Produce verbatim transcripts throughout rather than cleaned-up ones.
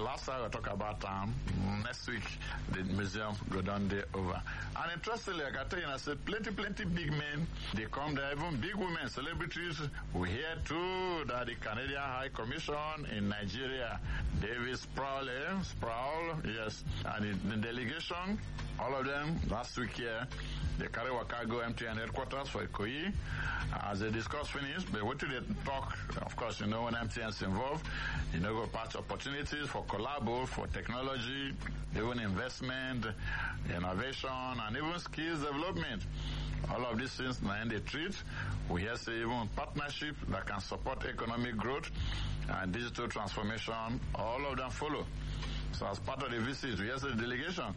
last time we talk about um, next week, the museum go down there over. And interestingly, I can tell you, I said plenty, plenty big men, they come there, even big women, celebrities. We hear too that the Canadian High Commission in Nigeria, David Sproul, eh? Sproul, yes, and the, the delegation, all of them, last week here, they carry Wakago M T N headquarters for Ikoyi. As they discuss finish, but what do they talk? Of course, you know, when M T N is involved, you know, go patch opportunities for collabo, for technology, even investment, innovation, and even skills development. All of these things now in the treat. We hear say even partnership that can support economic growth and digital transformation. All of them follow. So as part of the visit, we asked the delegation,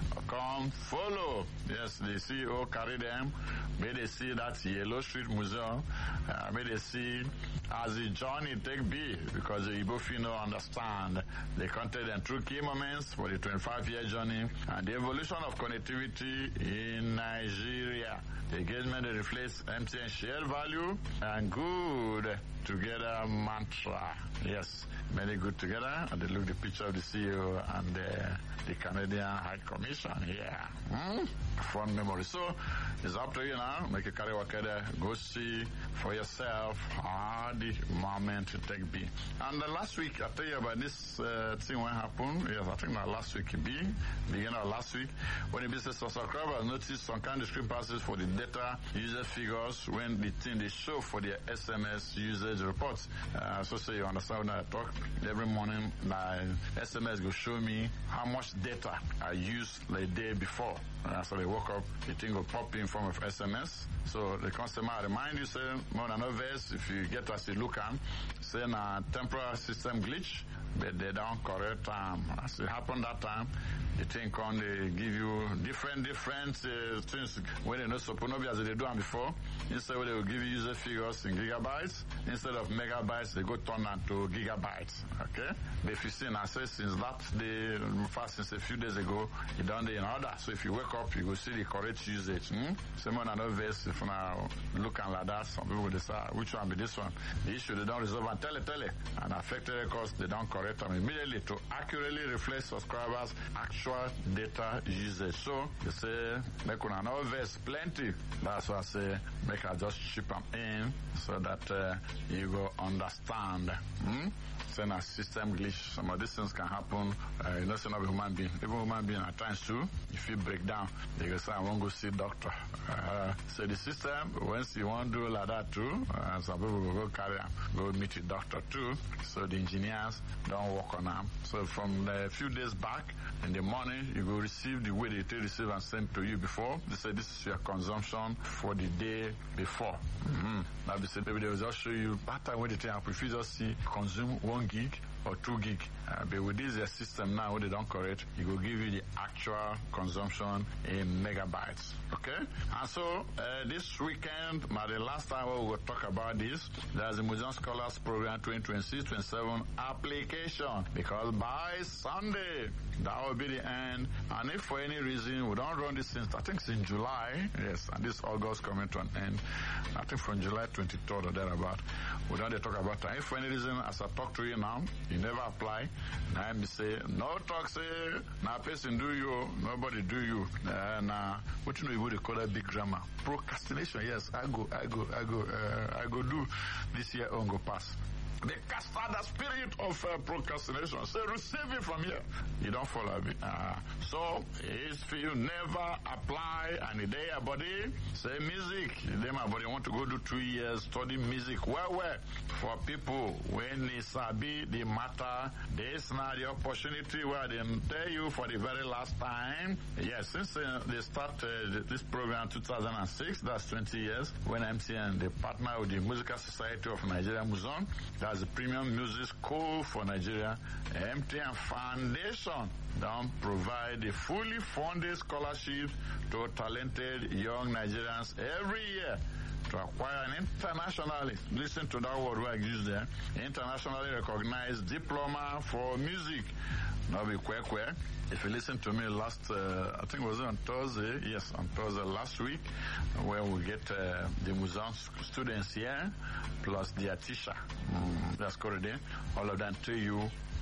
come follow. Yes, the C E O carry them. May they see that Yellow Street Museum. Uh, may they see as the journey take be, because the Igbo Fino understand the content and true key moments for the twenty-five year journey and the evolution of connectivity in Nigeria. The engagement reflects M T N shared value and good together mantra. Yes, many good together. And they look the picture of the C E O and the, the Canadian High Commission here. Hmm? Fun memory. So it's up to you now. Make a carry wakada. Go see for yourself how the moment to take be. And the last week, I tell you about this uh, thing when happened. Yes, I think that last week be beginning of last week when the business subscribers noticed some kind of discrepancies for the data user figures when the thing they show for their S M S usage reports. Uh, so say you understand when I talk every morning, my S M S will show me how much data I used the day before. Uh, so they woke up, the thing will pop in form of S M S. So the customer remind you, say, more than obvious, if you get us a look at, say, a temporary system glitch, but they don't correct time. Um, as it happened that time, the thing can they give you different, different uh, things when they not supposed to be as they do them before. Instead, they will give you user figures in gigabytes. Instead of megabytes, they go turn that to gigabytes. Okay? But if you see, I say since that day, fast since a few days ago, it done the in order. So if you wake up, you will see the correct usage. Hmm? Someone another verse, if now look like that, some people will decide which one be this one. The issue they don't resolve and tell it, tell it. And affected records, they don't correct them immediately to accurately reflect subscribers' actual data usage. So they say, make another verse plenty. That's why I say, make I just chip them in so that uh, you go understand. Hmm? Saying a system glitch, some of these things can happen. Uh, you know, it's not a human being. Even human being at times too, if you break down, they can say, I won't go see doctor. Uh, so the system, once you want to do like that too, uh, some people will go carry them, go meet the doctor too. So the engineers don't work on them. So from a few days back, in the morning, you will receive the way they take receive and send to you before. They say this is your consumption for the day before. Mm-hmm. Now they say maybe they will just show you pattern when they take up. If you just see consume one gig or two gig, uh, but with this uh, system now, when they don't correct, it will give you the actual consumption in megabytes. Okay? And so uh, this weekend, my the last time we will talk about this, there's the Museum Scholars Program twenty twenty-six twenty-seven application, because by Sunday that will be the end. And if for any reason we don't run this since I think it's in July, yes, and this August coming to an end, I think from July twenty-third or thereabout, we don't talk about that. If for any reason, as I talk to you now, you never apply, now I say no talk say now person do you, nobody do you. And uh, what you know what they call that big drama, procrastination. Yes, I go, I go, I go, uh, I go do this year on go pass. They cast out the spirit of uh, procrastination. Say, receive it from here. You don't follow me. Uh, so, if you never apply and day your body, say music. Then my body want to go do two years study music. Well, well, for people, when they sabi the matter, this now the opportunity where they tell you for the very last time. Yes, since uh, they start uh, this program in two thousand six, that's twenty years, when M T N, they partner with the Musical Society of Nigeria Museum. As a premium music school for Nigeria, M T N Foundation don't provide a fully funded scholarship to talented young Nigerians every year to acquire an internationally, listen to that word where I use there, internationally recognized diploma for music. Now be quick, quick. If you listen to me last, uh, I think it was on Thursday, yes, on Thursday last week, where we get uh, the museum students here, plus their teacher, mm, that's correct, all of them tell you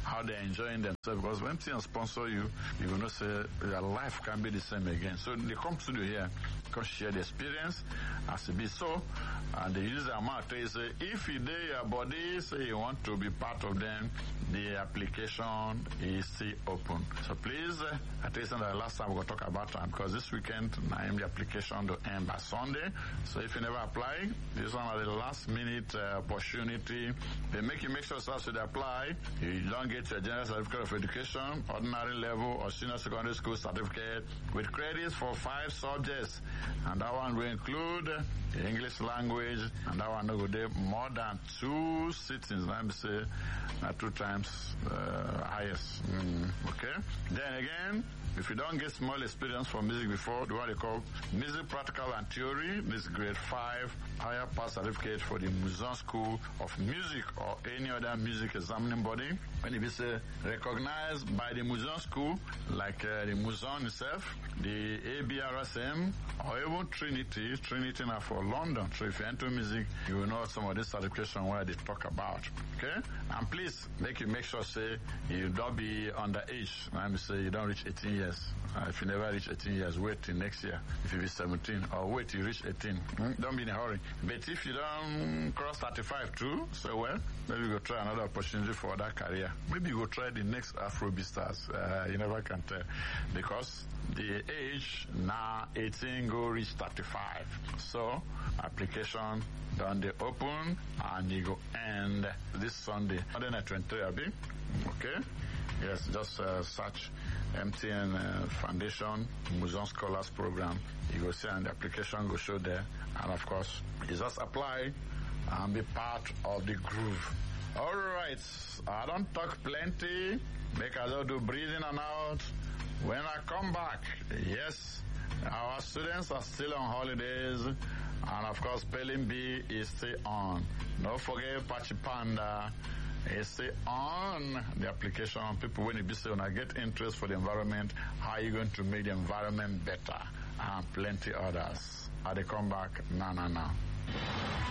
how they're enjoying themselves. Because when T N sponsor you, you will not say your life can be the same again. So they come to you here, come share the experience as it be so, and they use the amount to say, if you dare your body, say you want to be part of them, the application is still open. So please, uh, I tell you something, the last time we're going to talk about time, because this weekend, I am the application to end by Sunday. So if you never apply, this one is the last minute uh, opportunity. They make you make sure yourself to apply. You don't get your general certificate of education, ordinary level, or senior secondary school certificate with credits for five subjects. And that one will include the English language, and that one will do more than two sittings. Let me say, uh, two times uh, highest. Mm, okay. Then again, if you don't get small experience for music before, do what they call music practical and theory, this grade five higher pass certificate for the Muson School of Music or any other music examining body. When it is uh, recognized by the Muson School, like uh, the Muson itself, the A B R S M, or even Trinity, Trinity now for London. So if you enter music, you will know some of this certification where they talk about. Okay? And please, make you make sure, say, you don't be underage. Let me say you don't reach eighteen years. Uh, if you never reach eighteen years, wait till next year. If you be seventeen, or wait till you reach eighteen. Mm? Don't be in a hurry. But if you don't cross thirty-five too, so well, maybe you go try another opportunity for that career. Maybe you go try the next Afrobeat stars. Uh, you never can tell. Because the age now eighteen go reach thirty-five. So application done the open and you go end this Sunday. Sunday night twenty-three, Abi. Okay? Yes, just uh, search M T N uh, Foundation Muson Scholars Program. You go see and the application go show there. And of course, you just apply and be part of the groove. All right, I don't talk plenty. Make us all do breathing and out. When I come back, yes, our students are still on holidays. And of course, Spelling Bee is still on. Don't forget Pachi Panda. It's still on the application. People, when you be saying, I get interest for the environment, how are you going to make the environment better? And plenty others. How they come back? No, no, no.